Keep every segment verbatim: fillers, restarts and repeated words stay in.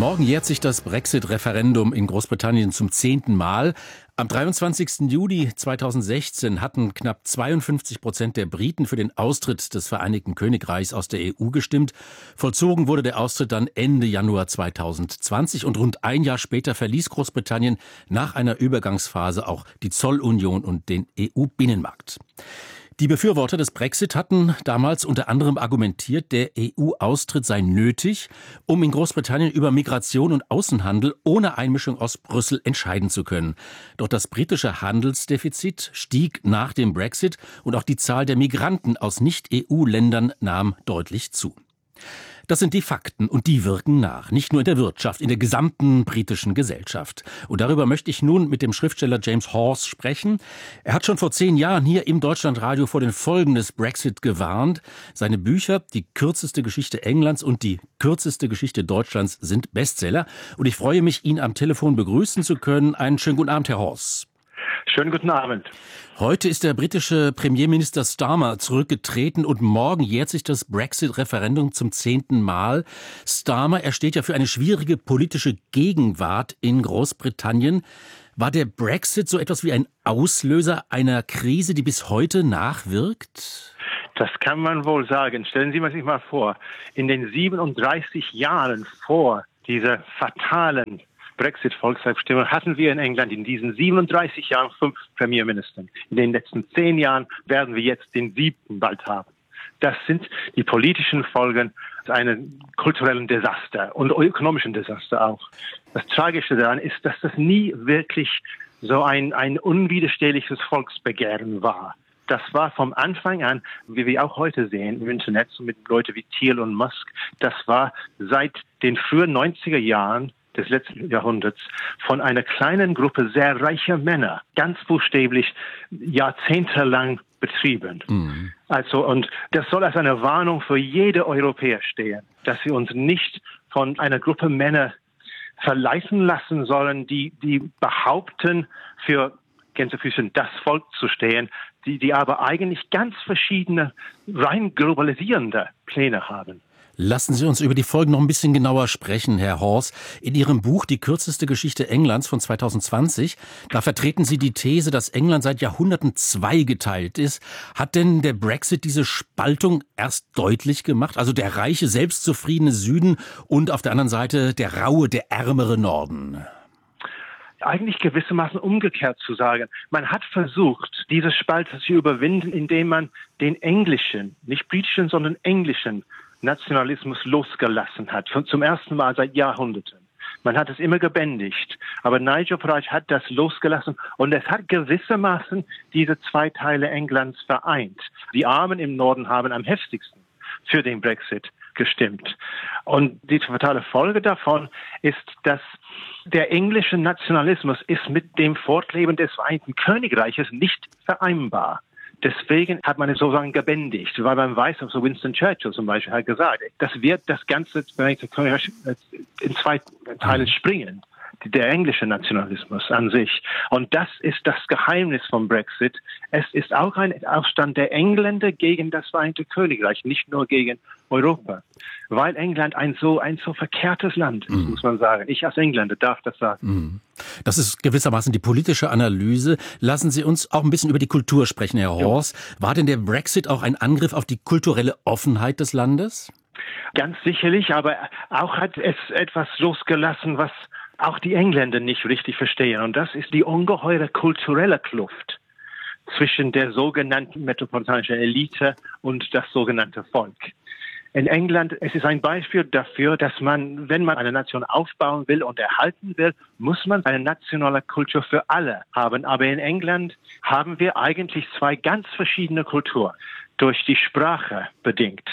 Morgen jährt sich das Brexit-Referendum in Großbritannien zum zehnten Mal. Am dreiundzwanzigsten Juli zweitausendsechzehn hatten knapp zweiundfünfzig Prozent der Briten für den Austritt des Vereinigten Königreichs aus der E U gestimmt. Vollzogen wurde der Austritt dann Ende Januar zweitausendzwanzig und rund ein Jahr später verließ Großbritannien nach einer Übergangsphase auch die Zollunion und den E U-Binnenmarkt. Die Befürworter des Brexit hatten damals unter anderem argumentiert, der E U-Austritt sei nötig, um in Großbritannien über Migration und Außenhandel ohne Einmischung aus Brüssel entscheiden zu können. Doch das britische Handelsdefizit stieg nach dem Brexit und auch die Zahl der Migranten aus Nicht-E U-Ländern nahm deutlich zu. Das sind die Fakten und die wirken nach, nicht nur in der Wirtschaft, in der gesamten britischen Gesellschaft. Und darüber möchte ich nun mit dem Schriftsteller James Hawes sprechen. Er hat schon vor zehn Jahren hier im Deutschlandradio vor den Folgen des Brexit gewarnt. Seine Bücher, Die kürzeste Geschichte Englands und Die kürzeste Geschichte Deutschlands, sind Bestseller. Und ich freue mich, ihn am Telefon begrüßen zu können. Einen schönen guten Abend, Herr Hawes. Schönen guten Abend. Heute ist der britische Premierminister Starmer zurückgetreten und morgen jährt sich das Brexit-Referendum zum zehnten Mal. Starmer, er steht ja für eine schwierige politische Gegenwart in Großbritannien. War der Brexit so etwas wie ein Auslöser einer Krise, die bis heute nachwirkt? Das kann man wohl sagen. Stellen Sie sich mal vor, in den siebenunddreißig Jahren vor dieser fatalen Brexit-Volksabstimmung hatten wir in England in diesen siebenunddreißig Jahren fünf Premierminister. In den letzten zehn Jahren werden wir jetzt den siebten bald haben. Das sind die politischen Folgen eines kulturellen Desaster und ökonomischen Desaster auch. Das Tragische daran ist, dass das nie wirklich so ein, ein unwiderstehliches Volksbegehren war. Das war vom Anfang an, wie wir auch heute sehen im Internet, so mit Leuten wie Thiel und Musk, das war seit den frühen neunziger Jahren des letzten Jahrhunderts von einer kleinen Gruppe sehr reicher Männer, ganz buchstäblich jahrzehntelang betrieben. Mhm. Also, und das soll als eine Warnung für jede Europäer stehen, dass wir uns nicht von einer Gruppe Männer verleiten lassen sollen, die, die behaupten, für Gänsefüßchen das Volk zu stehen, die, die aber eigentlich ganz verschiedene, rein globalisierende Pläne haben. Lassen Sie uns über die Folgen noch ein bisschen genauer sprechen, Herr Hawes. In Ihrem Buch Die kürzeste Geschichte Englands von zweitausendzwanzig, da vertreten Sie die These, dass England seit Jahrhunderten zweigeteilt ist. Hat denn der Brexit diese Spaltung erst deutlich gemacht? Also der reiche, selbstzufriedene Süden und auf der anderen Seite der raue, der ärmere Norden? Eigentlich gewissermaßen umgekehrt zu sagen. Man hat versucht, diese Spalte zu überwinden, indem man den englischen, nicht britischen, sondern englischen Nationalismus losgelassen hat, zum ersten Mal seit Jahrhunderten. Man hat es immer gebändigt, aber Nigel Farage hat das losgelassen und es hat gewissermaßen diese zwei Teile Englands vereint. Die Armen im Norden haben am heftigsten für den Brexit gestimmt. Und die fatale Folge davon ist, dass der englische Nationalismus ist mit dem Fortleben des Vereinten Königreiches nicht vereinbar. Deswegen hat man es sozusagen gebändigt, weil man weiß, also Winston Churchill zum Beispiel hat gesagt, das wird das ganze Vereinigte Königreich in zwei Teilen springen, der englische Nationalismus an sich. Und das ist das Geheimnis vom Brexit. Es ist auch ein Aufstand der Engländer gegen das Vereinigte Königreich, nicht nur gegen Europa. Weil England ein so, ein so verkehrtes Land ist, mm. muss man sagen. Ich als Engländer darf das sagen. Mm. Das ist gewissermaßen die politische Analyse. Lassen Sie uns auch ein bisschen über die Kultur sprechen, Herr Hawes. Ja. War denn der Brexit auch ein Angriff auf die kulturelle Offenheit des Landes? Ganz sicherlich, aber auch hat es etwas losgelassen, was auch die Engländer nicht richtig verstehen. Und das ist die ungeheure kulturelle Kluft zwischen der sogenannten metropolitanischen Elite und das sogenannte Volk. In England, es ist ein Beispiel dafür, dass man, wenn man eine Nation aufbauen will und erhalten will, muss man eine nationale Kultur für alle haben. Aber in England haben wir eigentlich zwei ganz verschiedene Kulturen, durch die Sprache bedingt.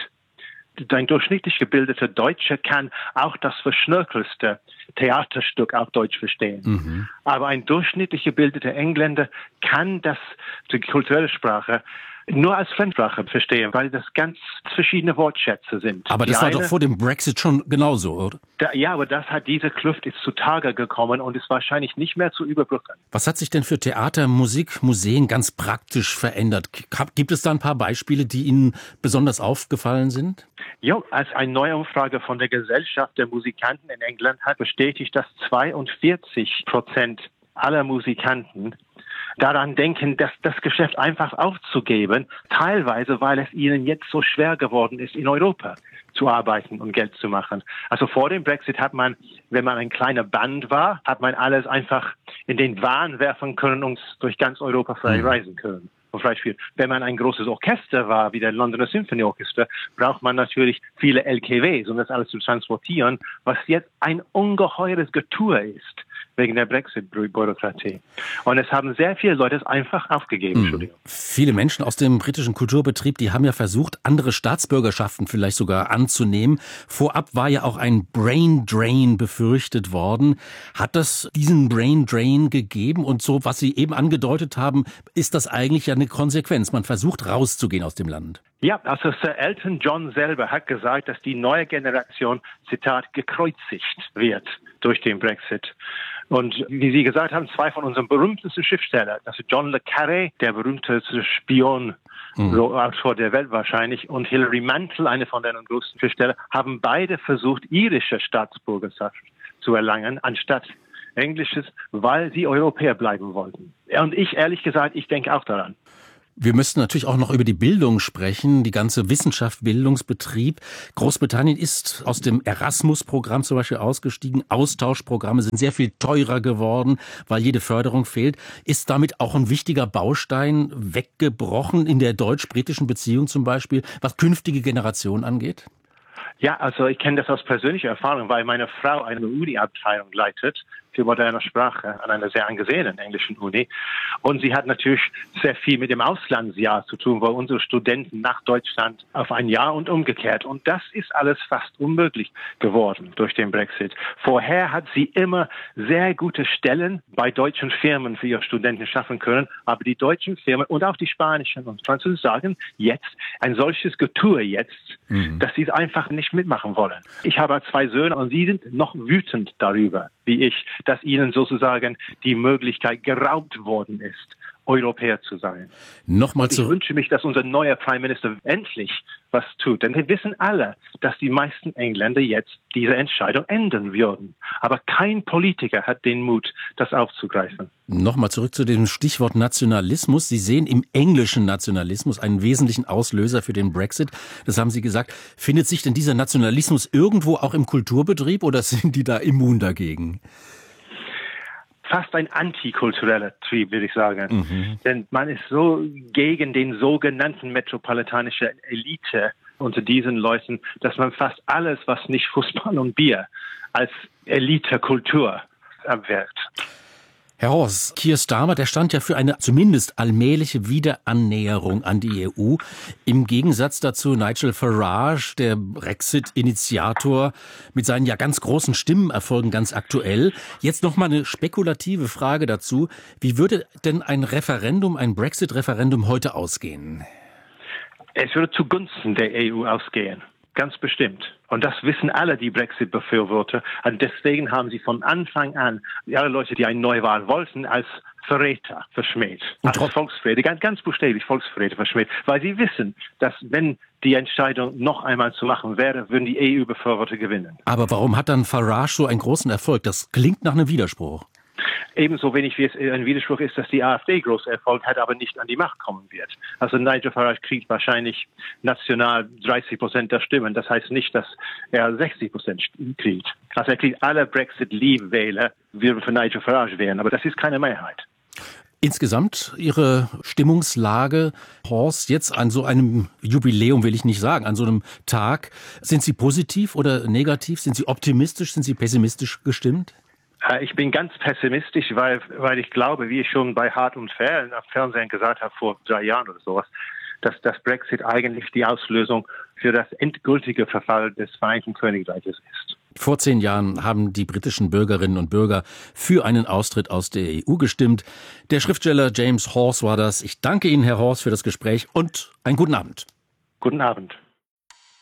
Ein durchschnittlich gebildeter Deutscher kann auch das verschnörkelste Theaterstück auf Deutsch verstehen. Mhm. Aber ein durchschnittlich gebildeter Engländer kann das, die kulturelle Sprache Nur als Fremdsprache verstehen, weil das ganz verschiedene Wortschätze sind. Aber das Die war eine, doch vor dem Brexit schon genauso, oder? da, ja, aber das hat, diese Kluft ist zutage gekommen und ist wahrscheinlich nicht mehr zu überbrücken. Was hat sich denn für Theater, Musik, Museen ganz praktisch verändert? Gibt es da ein paar Beispiele, die Ihnen besonders aufgefallen sind? Ja, als eine neue Umfrage von der Gesellschaft der Musikanten in England hat bestätigt, dass zweiundvierzig Prozent aller Musikanten daran denken, dass das Geschäft einfach aufzugeben, teilweise, weil es ihnen jetzt so schwer geworden ist, in Europa zu arbeiten und Geld zu machen. Also vor dem Brexit hat man, wenn man ein kleiner Band war, hat man alles einfach in den Wahn werfen können und durch ganz Europa frei reisen können. Zum Beispiel, wenn man ein großes Orchester war, wie der Londoner Symphony Orchestra, braucht man natürlich viele L K Ws, um das alles zu transportieren, was jetzt ein ungeheures Getue ist, wegen der Brexit-Bürokratie. Und es haben sehr viele Leute es einfach aufgegeben. Hm. Viele Menschen aus dem britischen Kulturbetrieb, die haben ja versucht, andere Staatsbürgerschaften vielleicht sogar anzunehmen. Vorab war ja auch ein Brain Drain befürchtet worden. Hat das diesen Brain Drain gegeben? Und so, was Sie eben angedeutet haben, ist das eigentlich ja eine Konsequenz. Man versucht rauszugehen aus dem Land. Ja, also Sir Elton John selber hat gesagt, dass die neue Generation, Zitat, gekreuzigt wird durch den Brexit. Und wie Sie gesagt haben, zwei von unseren berühmtesten Schriftstellern, also John le Carré, der berühmteste Spion, mhm. Autor der Welt wahrscheinlich, und Hilary Mantel, eine von den größten Schriftstellern, haben beide versucht, irische Staatsbürgerschaft zu erlangen, anstatt Englisches, weil sie Europäer bleiben wollten. Und ich, ehrlich gesagt, ich denke auch daran. Wir müssten natürlich auch noch über die Bildung sprechen, die ganze Wissenschaft, Bildungsbetrieb. Großbritannien ist aus dem Erasmus-Programm zum Beispiel ausgestiegen. Austauschprogramme sind sehr viel teurer geworden, weil jede Förderung fehlt. Ist damit auch ein wichtiger Baustein weggebrochen in der deutsch-britischen Beziehung zum Beispiel, was künftige Generationen angeht? Ja, also ich kenne das aus persönlicher Erfahrung, weil meine Frau eine Uni-Abteilung leitet für moderne Sprache an einer sehr angesehenen englischen Uni. Und sie hat natürlich sehr viel mit dem Auslandsjahr zu tun, weil unsere Studenten nach Deutschland auf ein Jahr und umgekehrt. Und das ist alles fast unmöglich geworden durch den Brexit. Vorher hat sie immer sehr gute Stellen bei deutschen Firmen für ihre Studenten schaffen können. Aber die deutschen Firmen und auch die spanischen und französischen sagen jetzt ein solches Getue jetzt, mhm. dass sie es einfach nicht mitmachen wollen. Ich habe zwei Söhne und sie sind noch wütend darüber, wie ich, dass ihnen sozusagen die Möglichkeit geraubt worden ist, Europäer zu sein. Nochmal zurück. Ich wünsche mich, dass unser neuer Prime Minister endlich was tut. Denn wir wissen alle, dass die meisten Engländer jetzt diese Entscheidung ändern würden. Aber kein Politiker hat den Mut, das aufzugreifen. Nochmal zurück zu dem Stichwort Nationalismus. Sie sehen im englischen Nationalismus einen wesentlichen Auslöser für den Brexit. Das haben Sie gesagt. Findet sich denn dieser Nationalismus irgendwo auch im Kulturbetrieb oder sind die da immun dagegen? Fast ein antikultureller Trieb, würde ich sagen. Mhm. Denn man ist so gegen den sogenannten metropolitanischen Elite unter diesen Leuten, dass man fast alles, was nicht Fußball und Bier, als Elite-Kultur abwirkt. Herr Horst, Keir Starmer, der stand ja für eine zumindest allmähliche Wiederannäherung an die E U. Im Gegensatz dazu Nigel Farage, der Brexit-Initiator, mit seinen ja ganz großen Stimmenerfolgen ganz aktuell. Jetzt noch mal eine spekulative Frage dazu. Wie würde denn ein Referendum, ein Brexit-Referendum heute ausgehen? Es würde zugunsten der E U ausgehen. Ganz bestimmt. Und das wissen alle die Brexit-Befürworter. Und deswegen haben sie von Anfang an alle Leute, die eine Neuwahl wollten, als Verräter verschmäht. Als Volksverräter, ganz, ganz buchstäblich Volksverräter verschmäht. Weil sie wissen, dass wenn die Entscheidung noch einmal zu machen wäre, würden die E U-Befürworter gewinnen. Aber warum hat dann Farage so einen großen Erfolg? Das klingt nach einem Widerspruch. Ebenso wenig wie es ein Widerspruch ist, dass die AfD großen Erfolg hat, aber nicht an die Macht kommen wird. Also Nigel Farage kriegt wahrscheinlich national dreißig Prozent der Stimmen. Das heißt nicht, dass er sechzig Prozent kriegt. Also er kriegt alle Brexit-Leave-Wähler, würden für Nigel Farage wählen, aber das ist keine Mehrheit. Insgesamt Ihre Stimmungslage, Horst, jetzt an so einem Jubiläum will ich nicht sagen, an so einem Tag, sind Sie positiv oder negativ? Sind Sie optimistisch? Sind Sie pessimistisch gestimmt? Ich bin ganz pessimistisch, weil, weil ich glaube, wie ich schon bei Hart und Fair im Fernsehen gesagt habe, vor drei Jahren oder sowas, dass das Brexit eigentlich die Auslösung für das endgültige Verfall des Vereinigten Königreiches ist. Vor zehn Jahren haben die britischen Bürgerinnen und Bürger für einen Austritt aus der E U gestimmt. Der Schriftsteller James Horse war das. Ich danke Ihnen, Herr Horse, für das Gespräch und einen guten Abend. Guten Abend.